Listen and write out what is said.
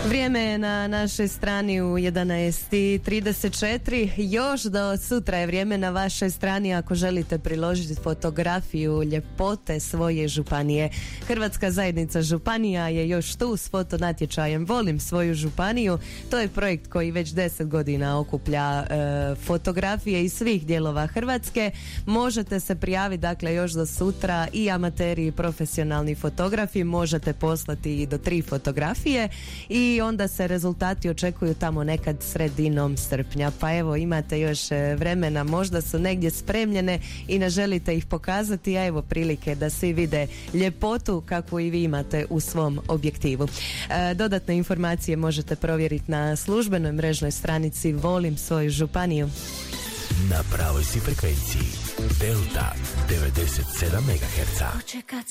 Vrijeme je na našoj strani u 11:34. Još do sutra je vrijeme na vašoj strani ako želite priložiti fotografiju ljepote svoje županije. Hrvatska zajednica županija je još tu s fotonatječajem Volim svoju županiju. To je projekt koji već 10 godina okuplja fotografije iz svih dijelova Hrvatske. Možete se prijaviti dakle još do sutra, i amateri i profesionalni fotografi. Možete poslati i do 3 fotografije i onda se rezultati očekuju tamo nekad sredinom srpnja. Pa evo, imate još vremena, možda su negdje spremljene i ne želite ih pokazati, a evo prilike da svi vide ljepotu kakvu i vi imate u svom objektivu. Dodatne informacije možete provjeriti na službenoj mrežnoj stranici Volim svoju županiju. Na pravoj si frekvenciji Delta 97 MHz.